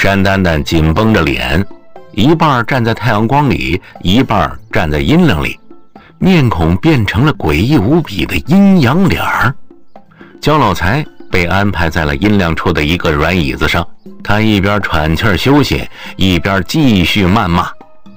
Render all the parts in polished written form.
山丹丹紧绷着脸，一半站在太阳光里，一半站在阴凉里，面孔变成了诡异无比的阴阳脸儿。焦老财被安排在了阴凉处的一个软椅子上，他一边喘气休息，一边继续谩骂：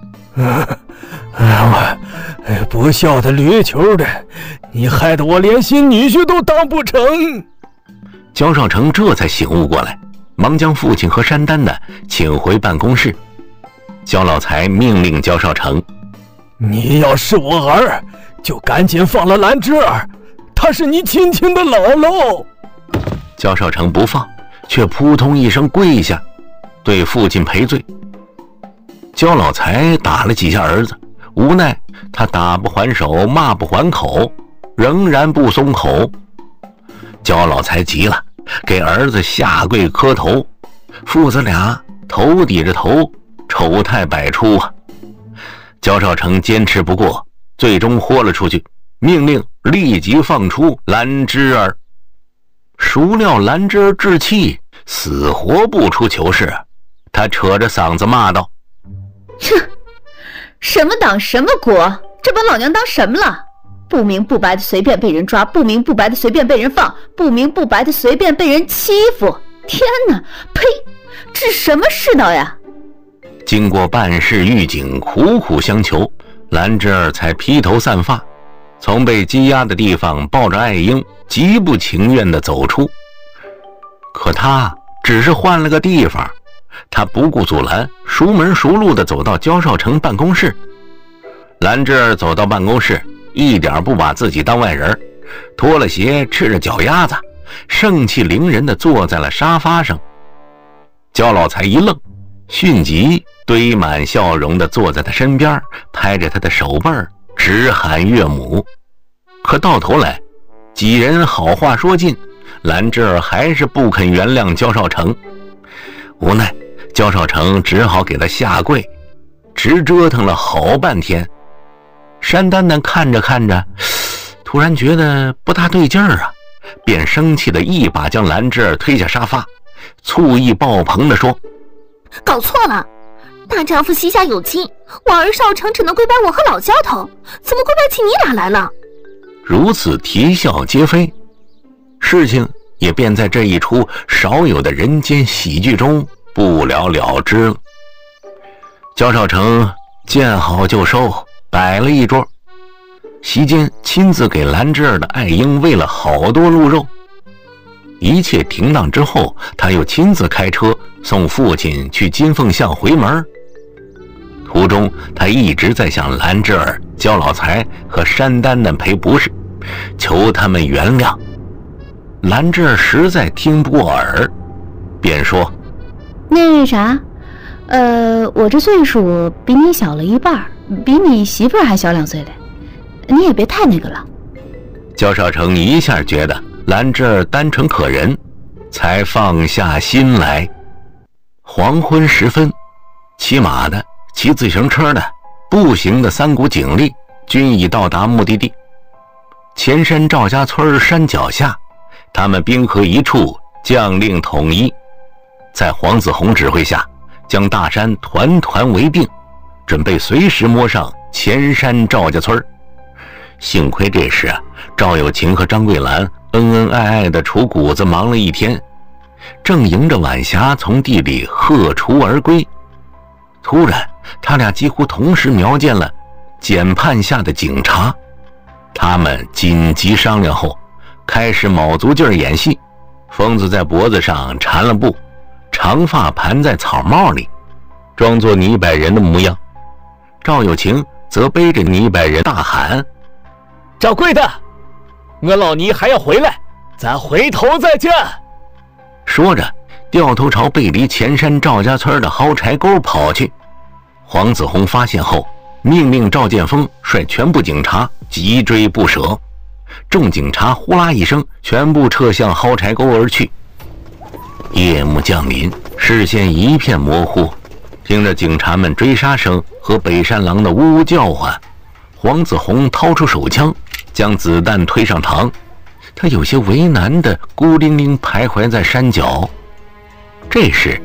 不孝的驴球的，你害得我连新女婿都当不成。 焦少成这才醒悟过来，忙将父亲和山丹丹请回办公室。焦老财命令焦少成： 你要是我儿，就赶紧放了兰芝儿，她是你亲亲的姥姥。 焦少成不放，却扑通一声跪下，对父亲赔罪。焦老财打了几下儿子，无奈他打不还手，骂不还口，仍然不松口。焦老财急了，给儿子下跪磕头，父子俩头抵着头，丑态百出啊。焦少成坚持不过，最终豁了出去，命令立即放出兰芝儿。孰料兰芝儿置气，死活不出囚室，他扯着嗓子骂道： 哼，什么党什么国，这把老娘当什么了？不明不白的随便被人抓，不明不白的随便被人放，不明不白的随便被人欺负。天哪，呸，这什么世道呀！ 经过办事狱警苦苦相求，兰芝儿才披头散发，从被羁押的地方抱着爱婴，极不情愿地走出。可他只是换了个地方，他不顾阻拦，熟门熟路地走到焦少成办公室。兰芝儿走到办公室，一点不把自己当外人，脱了鞋，赤着脚丫子，盛气凌人地坐在了沙发上。焦老财一愣，迅即堆满笑容地坐在他身边，拍着他的手背儿，直喊岳母。可到头来，几人好话说尽，兰芝儿还是不肯原谅焦少成。无奈焦少成只好给他下跪，直折腾了好半天。山丹丹看着看着，突然觉得不大对劲儿啊，便生气的一把将兰芝儿推下沙发，醋意爆棚地说： 搞错了，大丈夫膝下有亲，我儿少成只能跪拜我和老焦头，怎么跪拜起你俩来了？ 如此啼笑皆非，事情也便在这一出少有的人间喜剧中不了了之了。焦少成见好就收，摆了一桌，席间亲自给兰芝儿的爱婴喂了好多鹿肉。一切停当之后，他又亲自开车送父亲去金凤巷回门。途中他一直在向兰芝儿、焦老财和山丹丹赔不是，求他们原谅。兰芝儿实在听不过耳，便说： 那啥，我这岁数比你小了一半，比你媳妇儿还小2岁嘞，你也别太那个了。 焦少成一下觉得兰芝儿单纯可人，才放下心来。黄昏时分，骑马的、骑自行车的、步行的3股警力均已到达目的地。前山赵家村山脚下，他们兵合一处，将令统一，在黄子弘指挥下，将大山团团围并，准备随时摸上前山赵家村。幸亏这时赵有情和张桂兰恩恩爱爱的杵谷子忙了一天，正迎着晚霞从地里荷锄而归。突然他俩几乎同时瞄见了检判下的警察，他们紧急商量后，开始卯足劲儿演戏。疯子在脖子上缠了布，长发盘在草帽里，装作泥摆人的模样。赵有情则背着泥摆人大喊： 掌柜的，我老尼还要回来，咱回头再见。 说着掉头朝背离前山赵家村的蒿柴沟跑去。黄子弘发现后，命令赵建峰率全部警察急追不舍。众警察呼啦一声，全部撤向蒿柴沟而去。夜幕降临，视线一片模糊，听着警察们追杀声和北山狼的呜呜叫唤，黄子弘掏出手枪，将子弹推上膛。他有些为难地孤零零徘徊在山脚。这时